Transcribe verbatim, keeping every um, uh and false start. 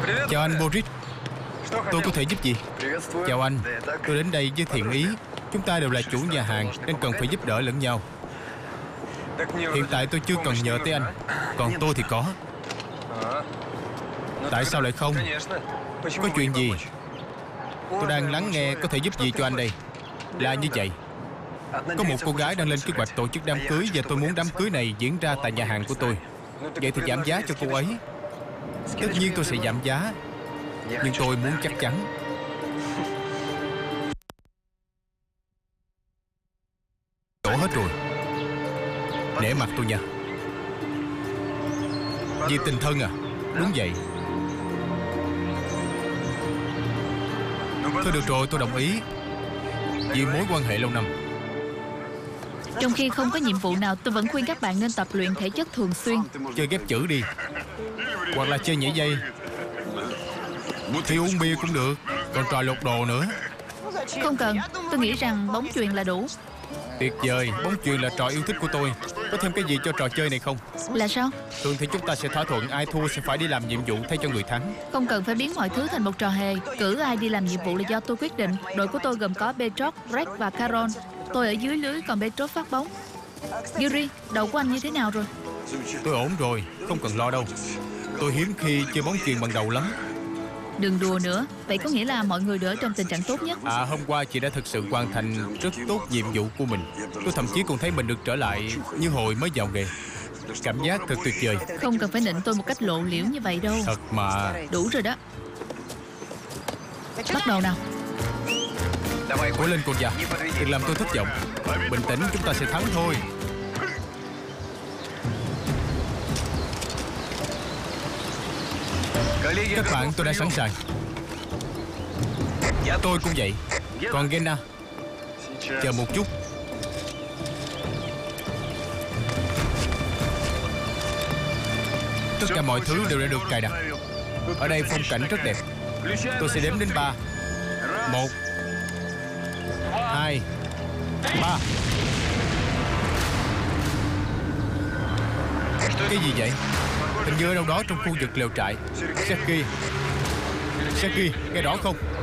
Chào anh Boris. Tôi có thể giúp gì? Chào anh. Tôi đến đây với thiện ý. Chúng ta đều là chủ nhà hàng nên cần phải giúp đỡ lẫn nhau. Hiện tại tôi chưa cần nhờ tới anh. Còn tôi thì có. Tại sao lại không? Có chuyện gì? Tôi đang lắng nghe, có thể giúp gì cho anh đây? Là như vậy. Có một cô gái đang lên kế hoạch tổ chức đám cưới, và tôi muốn đám cưới này diễn ra tại nhà hàng của tôi. Vậy thì giảm giá cho cô ấy. Tất nhiên tôi sẽ giảm giá, nhưng tôi muốn chắc chắn. Đổ hết rồi. Nể mặt tôi nha. Vì tình thân à? Đúng vậy. Thôi được rồi, tôi đồng ý. Vì mối quan hệ lâu năm. Trong khi không có nhiệm vụ nào, tôi vẫn khuyên các bạn nên tập luyện thể chất thường xuyên. Chơi ghép chữ đi, hoặc là chơi nhảy dây, thì uống bia cũng được. Còn trò lột đồ nữa. Không cần, tôi nghĩ rằng bóng chuyền là đủ. Tuyệt vời, bóng chuyền là trò yêu thích của tôi. Có thêm cái gì cho trò chơi này không? Là sao? Thường thì chúng ta sẽ thỏa thuận ai thua sẽ phải đi làm nhiệm vụ thay cho người thắng. Không cần phải biến mọi thứ thành một trò hề. Cử ai đi làm nhiệm vụ là do tôi quyết định. Đội của tôi gồm có Petrov, Greg và Caron. Tôi ở dưới lưới, còn Petrov phát bóng. Yuri, đầu của anh như thế nào rồi? Tôi ổn rồi, không cần lo đâu. Tôi hiếm khi chơi bóng chuyền bằng đầu lắm. Đừng đùa nữa. Vậy có nghĩa là mọi người đều ở trong tình trạng tốt nhất. À, hôm qua chị đã thực sự hoàn thành rất tốt nhiệm vụ của mình. Tôi thậm chí còn thấy mình được trở lại như hồi mới vào nghề. Cảm giác thật tuyệt vời. Không cần phải nịnh tôi một cách lộ liễu như vậy đâu. Thật mà. Đủ rồi đó. Bắt đầu nào. Cố lên con già, đừng làm tôi thất vọng. Bình tĩnh, chúng ta sẽ thắng thôi. Các bạn, tôi đã sẵn sàng. Tôi cũng vậy. Còn Gena, chờ một chút. Tất cả mọi thứ đều đã được cài đặt. Ở đây phong cảnh rất đẹp. Tôi sẽ đếm đến ba. Một, hai, ba. Cái gì vậy? Hình như ở đâu đó trong khu vực lều trại. Seki, Seki, nghe rõ không?